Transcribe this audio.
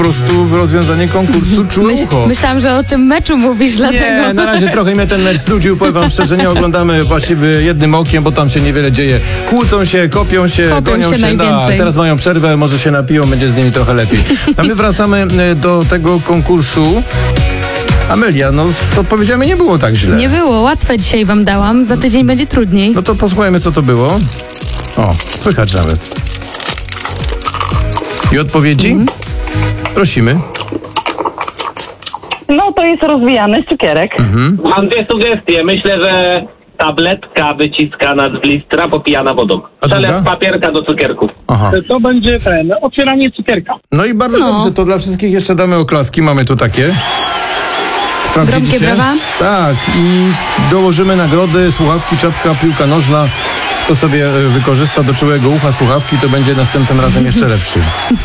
Po prostu rozwiązanie konkursu Czułe Ucho. Myślałam, że o tym meczu mówisz, dlatego. Nie, na razie trochę mnie ten mecz znudził, powiem wam szczerze, nie oglądamy właściwie jednym okiem, bo tam się niewiele dzieje. Kłócą się, kopią się, gonią się, najwięcej. teraz mają przerwę, może się napiją, będzie z nimi trochę lepiej. A my wracamy do tego konkursu. Amelia, no z odpowiedziami nie było tak źle. Nie było, łatwe dzisiaj wam dałam, za tydzień będzie trudniej. No to posłuchajmy, co to było. O, słychać nawet. I odpowiedzi? Prosimy. No to jest rozwijany cukierek. Mam dwie sugestie. Myślę, że tabletka wyciskana z blistra popijana wodą. A Przelew druga? papierka do cukierków. Aha. To będzie otwieranie cukierka. No i bardzo dobrze, to dla wszystkich jeszcze damy oklaski, mamy tu takie. Sprawdzicie? Gromkie brawa. Tak, i dołożymy nagrody, słuchawki, czapka, piłka nożna. Kto sobie wykorzysta do czułego ucha słuchawki, to będzie następnym razem jeszcze lepszy.